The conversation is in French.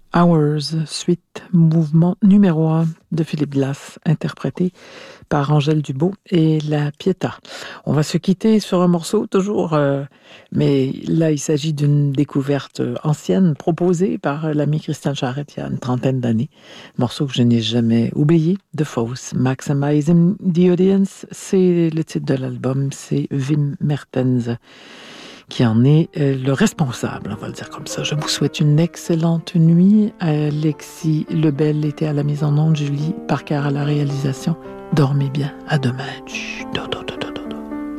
Hours, suite mouvement numéro 1 de Philippe Glass, interprété par Angèle Dubois et la Pietà. On va se quitter sur un morceau toujours, mais là il s'agit d'une découverte ancienne proposée par l'ami Christian Charette il y a une trentaine d'années. Morceau que je n'ai jamais oublié, The Fosse, Maximizing the Audience, c'est le titre de l'album, c'est Wim Mertens qui en est le responsable, on va le dire comme ça. Je vous souhaite une excellente nuit. Alexis Lebel était à la mise en onde, Julie Parker à la réalisation. Dormez bien. À demain. Chut,